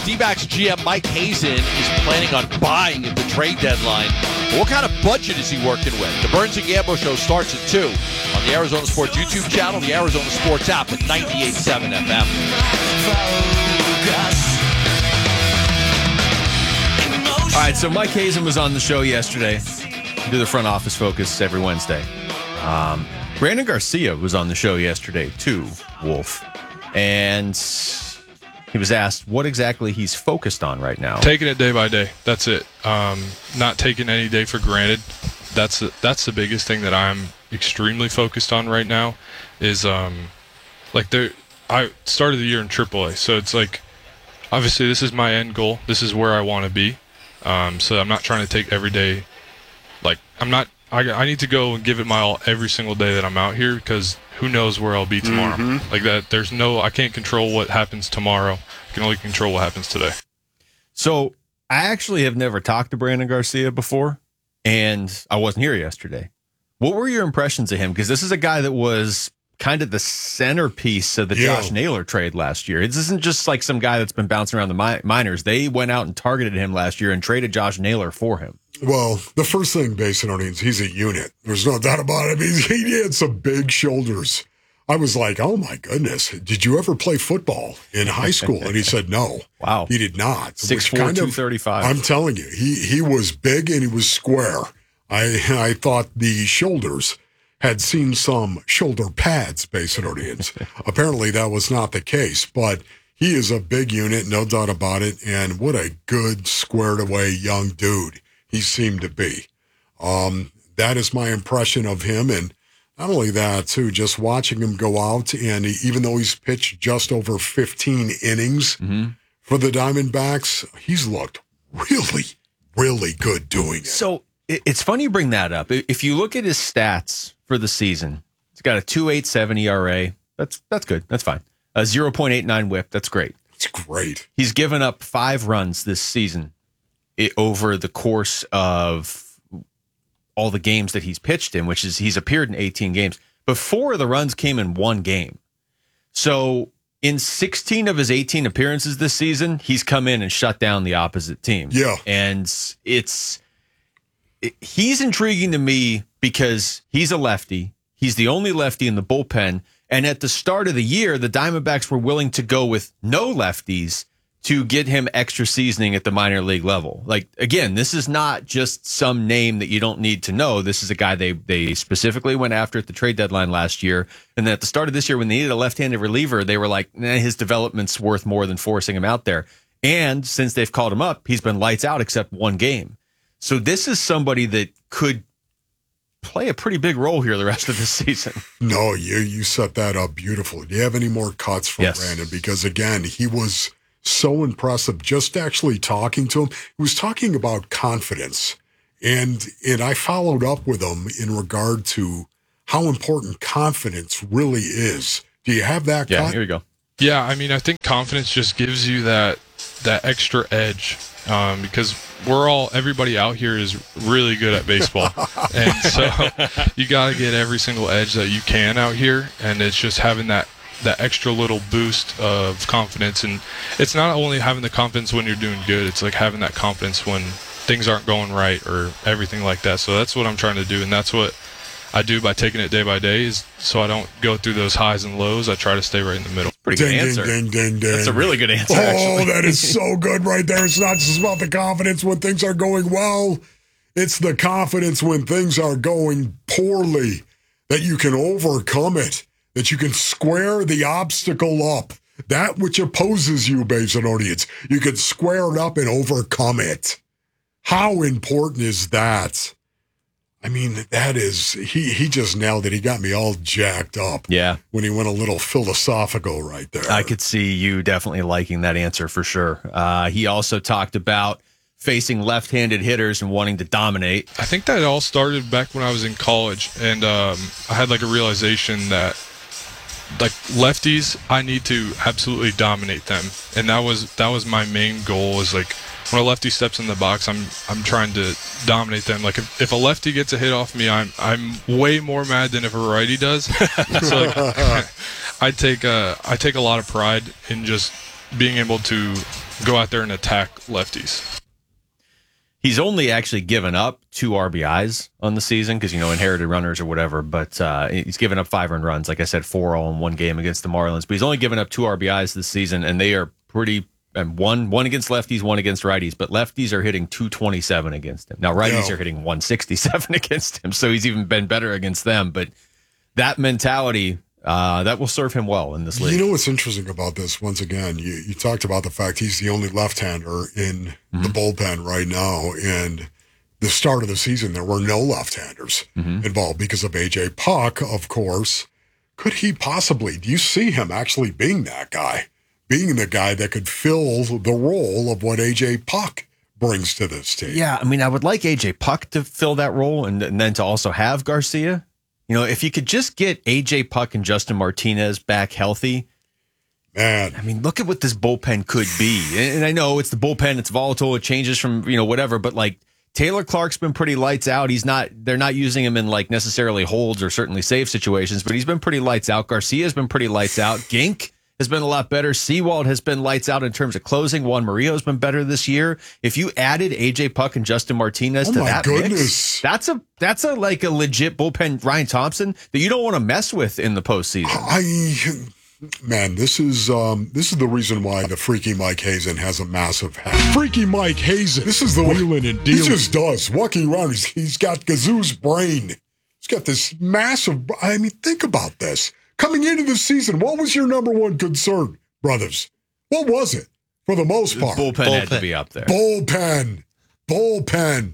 D-backs GM Mike Hazen is planning on buying at the trade deadline. What kind of budget is he working with? The Burns and Gambo Show starts at 2 on the Arizona Sports YouTube channel, the Arizona Sports app at 98.7 FM. All right, so Mike Hazen was on the show yesterday. We do the front office focus every Wednesday. Brandon Garcia was on the show yesterday too, Wolf. And he was asked what exactly he's focused on right now. Taking it day by day. That's it. Not taking any day for granted. That's the biggest thing that I'm extremely focused on right now. Is I started the year in AAA, so it's like obviously this is my end goal. This is where I want to be. So I'm not trying to take every day. Like I need to go and give it my all every single day that I'm out here, because who knows where I'll be tomorrow. Mm-hmm. Like that, I can't control what happens tomorrow. I can only control what happens today. So I actually have never talked to Brandon Garcia before, and I wasn't here yesterday. What were your impressions of him? Because this is a guy that was kind of the centerpiece of the Josh Naylor trade last year. This isn't just like some guy that's been bouncing around the minors. They went out and targeted him last year and traded Josh Naylor for him. Well, the first thing, Basinonians, he's a unit. There's no doubt about it. He had some big shoulders. I was like, oh, my goodness. Did you ever play football in high school? And he said no. Wow. He did not. 6'4", 235. I'm telling you, he was big and he was square. I thought the shoulders had seen some shoulder pads, Basinonians. Apparently that was not the case, but he is a big unit, no doubt about it. And what a good, squared-away young dude he seemed to be. That is my impression of him. And not only that, too, just watching him go out, and even though he's pitched just over 15 innings for the Diamondbacks, he's looked really, really good doing it. So it's funny you bring that up. If you look at his stats for the season, he's got a 2.87 ERA. That's good. That's fine. A 0.89 WHIP. That's great. It's great. He's given up 5 runs this season over the course of all the games that he's pitched in, which is he's appeared in 18 games. But 4 of the runs came in 1 game. So in 16 of his 18 appearances this season, he's come in and shut down the opposite team. Yeah. And he's intriguing to me because he's a lefty. He's the only lefty in the bullpen. And at the start of the year, the Diamondbacks were willing to go with no lefties to get him extra seasoning at the minor league level. Like, again, this is not just some name that you don't need to know. This is a guy they specifically went after at the trade deadline last year. And then at the start of this year, when they needed a left-handed reliever, they were like, his development's worth more than forcing him out there. And since they've called him up, he's been lights out except 1 game. So this is somebody that could play a pretty big role here the rest of the season. No, you set that up beautifully. Do you have any more cuts from Brandon? Because, again, he was so impressive just actually talking to him. He was talking about confidence. And I followed up with him in regard to how important confidence really is. Do you have that cut? Yeah, here we go. Yeah, I mean, I think confidence just gives you that extra edge, because everybody out here is really good at baseball. And so you got to get every single edge that you can out here. And it's just having that extra little boost of confidence. And it's not only having the confidence when you're doing good, it's like having that confidence when things aren't going right or everything like that. So that's what I'm trying to do. And that's what I do by taking it day by day, is so I don't go through those highs and lows. I try to stay right in the middle. Pretty good answer. Ding. That's a really good answer, actually. Oh, that is so good right there. It's not just about the confidence when things are going well. It's the confidence when things are going poorly, that you can overcome it, that you can square the obstacle up. That which opposes you, Basinonians, you can square it up and overcome it. How important is that? I mean, that is, he just nailed it. He got me all jacked up. Yeah. When he went a little philosophical right there. I could see you definitely liking that answer for sure. He also talked about facing left-handed hitters and wanting to dominate. I think that all started back when I was in college, and I had like a realization that like lefties, I need to absolutely dominate them. And that was my main goal, is like, when a lefty steps in the box, I'm trying to dominate them. Like if a lefty gets a hit off me, I'm way more mad than if a righty does. So like, I take a lot of pride in just being able to go out there and attack lefties. He's only actually given up 2 RBIs on the season because, inherited runners or whatever, but he's given up 5 earned runs. Like I said, 4 all in one game against the Marlins, but he's only given up 2 RBIs this season, and they are pretty, one against lefties, 1 against righties, but lefties are hitting 227 against him. Now, righties are hitting 167 against him, so he's even been better against them, but that mentality, that will serve him well in this league. You know what's interesting about this? Once again, you talked about the fact he's the only left-hander in the bullpen right now. And the start of the season, there were no left-handers involved because of A.J. Puck, of course. Could he possibly, do you see him actually being that guy? Being the guy that could fill the role of what A.J. Puck brings to this team? Yeah, I would like A.J. Puck to fill that role and then to also have Garcia. If you could just get A.J. Puck and Justin Martinez back healthy, man. Look at what this bullpen could be. And I know it's the bullpen, it's volatile, it changes from, whatever, but like Taylor Clark's been pretty lights out. They're not using him in like necessarily holds or certainly save situations, but he's been pretty lights out. Garcia's been pretty lights out. Gink has been a lot better. Sewald has been lights out in terms of closing. Juan Murillo's been better this year. If you added A.J. Puck and Justin Martinez to that mix, that's a like a legit bullpen Ryan Thompson that you don't want to mess with in the postseason. Man, this is the reason why the Freaky Mike Hazen has a massive hat. Freaky Mike Hazen. This is the wheeling and dealing. He just does. Walking around, he's got Gazoo's brain. He's got this massive. Think about this. Coming into the season, what was your number one concern, brothers? What was it for the most part? Bullpen had to be up there. Bullpen. Oh,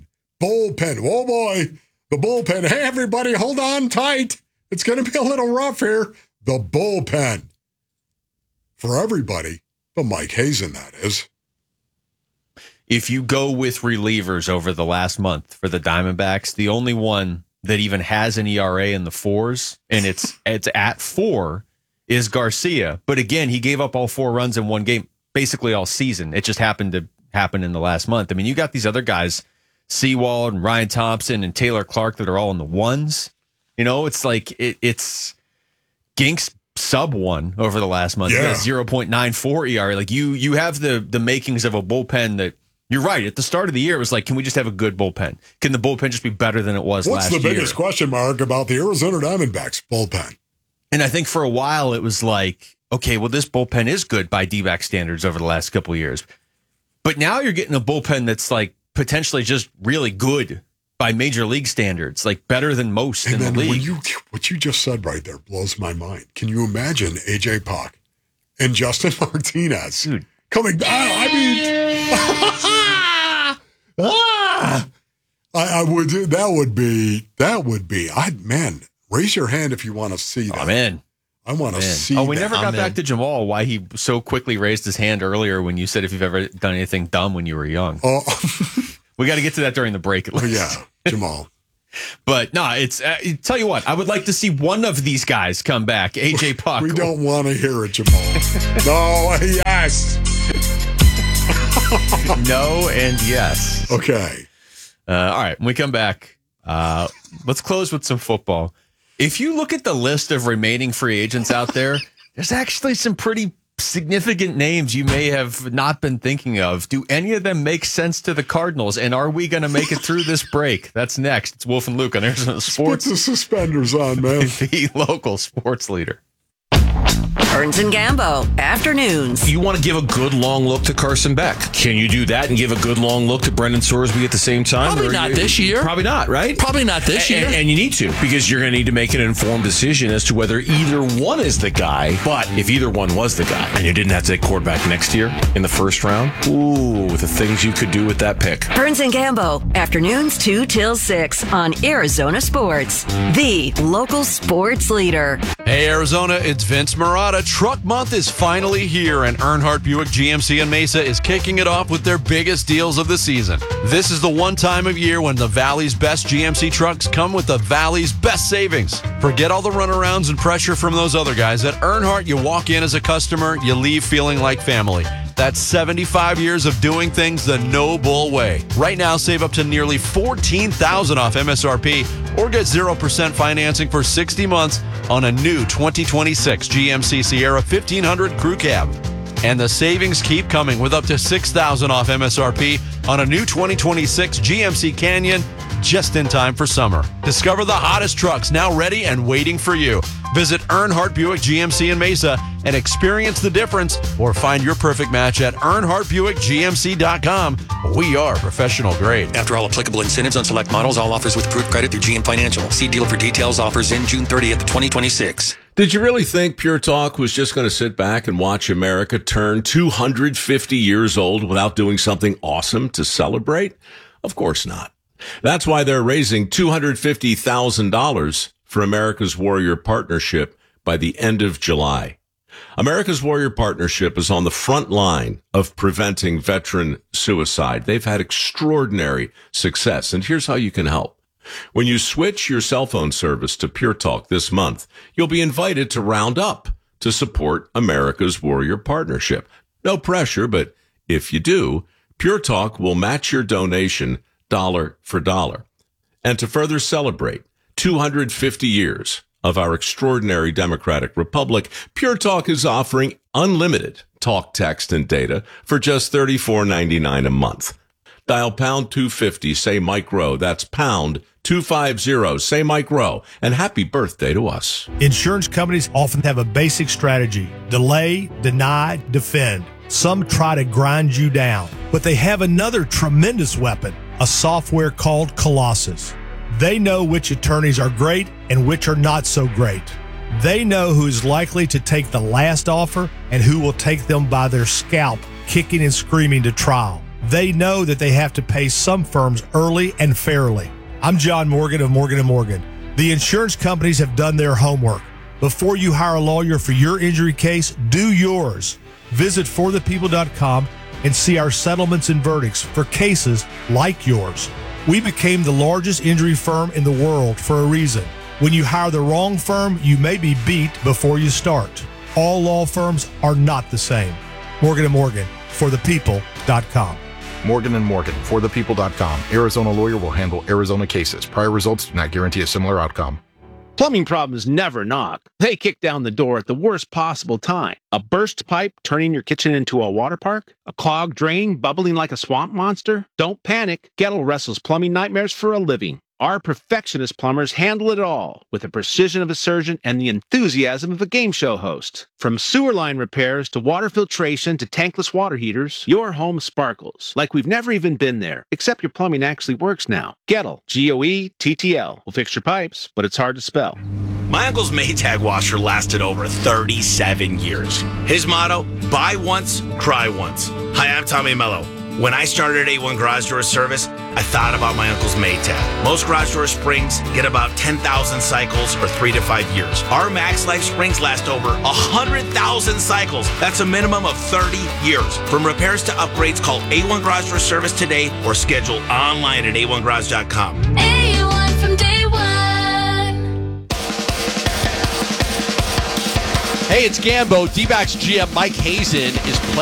boy. The bullpen. Hey, everybody, hold on tight. It's going to be a little rough here. The bullpen. For everybody, but Mike Hazen, that is. If you go with relievers over the last month for the Diamondbacks, the only one that even has an ERA in the 4s, and it's at 4, is Garcia. But again, he gave up all 4 runs in one game, basically all season. It just happened to happen in the last month. You got these other guys, Sewald and Ryan Thompson and Taylor Clark, that are all in the 1s. It's like it's Gink's sub 1 over the last month. Yeah. 0.94 ERA. Like you have the makings of a bullpen that. You're right. At the start of the year, it was like, can we just have a good bullpen? Can the bullpen just be better than it was last year? What's the biggest question mark about the Arizona Diamondbacks bullpen? And I think for a while it was like, okay, well, this bullpen is good by D-back standards over the last couple of years. But now you're getting a bullpen that's like potentially just really good by major league standards, like better than most in the league. What you just said right there blows my mind. Can you imagine A.J. Puck and Justin Martinez coming back? I would. That would be. Man, raise your hand if you want to see that. I'm in. I want to see. Oh, we never got back to Jamal. Why he so quickly raised his hand earlier when you said if you've ever done anything dumb when you were young. Oh, we got to get to that during the break at least. Yeah, Jamal. But no, it's tell you what, I would like to see one of these guys come back. AJ Puck. We don't want to hear it, Jamal. No, yes. No and yes. Okay. All right. When we come back, let's close with some football. If you look at the list of remaining free agents out there, there's actually some pretty significant names you may have not been thinking of. Do any of them make sense to the Cardinals? And are we going to make it through this break? That's next. It's Wolf and Luke on Arizona Sports. Put the suspenders on, man. The local sports leader. Burns and Gambo, afternoons. You want to give a good long look to Carson Beck. Can you do that and give a good long look to Brendan Sorsby at the same time? Probably not this year. Probably not, right? Probably not this year. And you need to, because you're going to need to make an informed decision as to whether either one is the guy. But if either one was the guy, and you didn't have to take quarterback next year in the first round, ooh, the things you could do with that pick. Burns and Gambo, afternoons 2 till 6 on Arizona Sports, the local sports leader. Hey, Arizona, it's Vince Marotta. Truck Month is finally here, and Earnhardt Buick GMC in Mesa is kicking it off with their biggest deals of the season. This is the one time of year when the Valley's best GMC trucks come with the Valley's best savings. Forget all the runarounds and pressure from those other guys. At Earnhardt, you walk in as a customer, you leave feeling like family. That's 75 years of doing things the no-bull way. Right now, save up to nearly $14,000 off MSRP or get 0% financing for 60 months on a new 2026 GMC Sierra 1500 Crew Cab. And the savings keep coming with up to $6,000 off MSRP on a new 2026 GMC Canyon just in time for summer. Discover the hottest trucks now ready and waiting for you. Visit Earnhardt Buick GMC in Mesa and experience the difference, or find your perfect match at EarnhardtBuickGMC.com. We are professional grade. After all applicable incentives on select models, all offers with approved credit through GM Financial. See dealer for details. Offers in June 30th, 2026. Did you really think Pure Talk was just going to sit back and watch America turn 250 years old without doing something awesome to celebrate? Of course not. That's why they're raising $250,000 for America's Warrior Partnership by the end of July. America's Warrior Partnership is on the front line of preventing veteran suicide. They've had extraordinary success, and here's how you can help. When you switch your cell phone service to Pure Talk this month, you'll be invited to round up to support America's Warrior Partnership. No pressure, but if you do, Pure Talk will match your donation dollar for dollar. And to further celebrate 250 years of our extraordinary democratic republic, Pure Talk is offering unlimited talk, text, and data for just $34.99 a month. Dial pound 250, say Mike Rowe. That's pound 250, say Mike Rowe. And happy birthday to us. Insurance companies often have a basic strategy: delay, deny, defend. Some try to grind you down, but they have another tremendous weapon, a software called Colossus. They know which attorneys are great and which are not so great. They know who is likely to take the last offer and who will take them by their scalp, kicking and screaming to trial. They know that they have to pay some firms early and fairly. I'm John Morgan of Morgan & Morgan. The insurance companies have done their homework. Before you hire a lawyer for your injury case, do yours. Visit forthepeople.com and see our settlements and verdicts for cases like yours. We became the largest injury firm in the world for a reason. When you hire the wrong firm, you may be beat before you start. All law firms are not the same. Morgan & Morgan, forthepeople.com. Morgan & Morgan, forthepeople.com. Arizona lawyer will handle Arizona cases. Prior results do not guarantee a similar outcome. Plumbing problems never knock. They kick down the door at the worst possible time. A burst pipe turning your kitchen into a water park? A clogged drain bubbling like a swamp monster? Don't panic. Gettle wrestles plumbing nightmares for a living. Our perfectionist plumbers handle it all with the precision of a surgeon and the enthusiasm of a game show host. From sewer line repairs to water filtration to tankless water heaters, your home sparkles like we've never even been there, except your plumbing actually works now. Gettle, Goettl, will fix your pipes, but it's hard to spell. My uncle's Maytag washer lasted over 37 years. His motto, buy once, cry once. Hi, I'm Tommy Mello. When I started at A1 Garage Door Service, I thought about my uncle's Maytag. Most garage door springs get about 10,000 cycles or 3 to 5 years. Our Max Life springs last over 100,000 cycles. That's a minimum of 30 years. From repairs to upgrades, call A1 Garage Door Service today or schedule online at a1garage.com. A1 from day one. Hey, it's Gambo. D-backs GM Mike Hazen is playing